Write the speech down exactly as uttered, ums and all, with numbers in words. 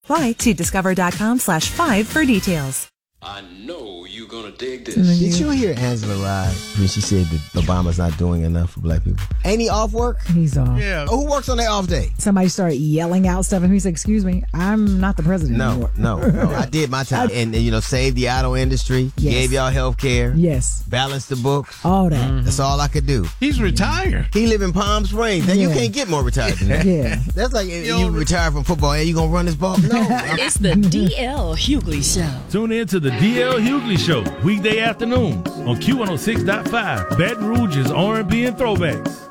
Fly to discover.com slash five for details. I know you're going to dig this. Did you hear Angela Rye when she said that Obama's not doing enough for black people? Ain't he off work? He's off. Yeah. Oh, who works on their off day? Somebody started yelling out stuff, and he said, excuse me, I'm not the president No, anymore. no, no. I did my time. And, and, you know, saved the auto industry, Yes. gave y'all health care, Yes. balanced the books. All that. Mm-hmm. That's all I could do. He's retired. He live in Palm Springs. Then you Yeah. can't get more retired than that. Yeah. That's like if you retire from football and you gonna run this ball. No. It's the D L Hughley Show. Tune in to the D L Hughley Show, weekday afternoons on Q one oh six point five, Baton Rouge's R and B and throwbacks.